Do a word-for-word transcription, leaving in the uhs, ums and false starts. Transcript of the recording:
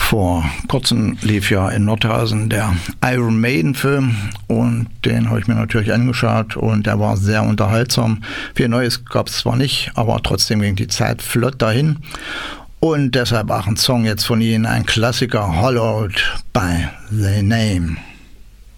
Vor kurzem lief ja in Nordhausen der Iron Maiden Film und den habe ich mir natürlich angeschaut und der war sehr unterhaltsam. Viel Neues gab es zwar nicht, aber trotzdem ging die Zeit flott dahin. Und deshalb auch ein Song jetzt von ihnen, ein Klassiker, Hollowed by the Name.